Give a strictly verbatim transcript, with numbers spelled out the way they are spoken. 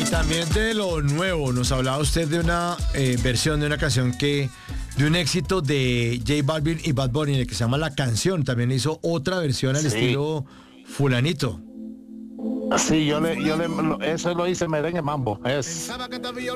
También de lo nuevo, nos hablaba usted de una eh, versión de una canción que, de un éxito de J Balvin y Bad Bunny, que se llama La Canción. También hizo otra versión al Sí. estilo fulanito. Sí, yo le, yo le, eso lo hice merengue mambo. Es.